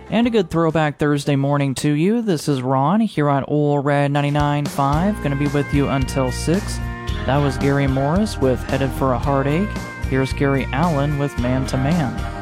And a good Throwback Thursday morning to you. This is Ron here on Ole Red 99.5. Going to be with you until 6. That was Gary Morris with Headed for a Heartache. Here's Gary Allen with Man to Man.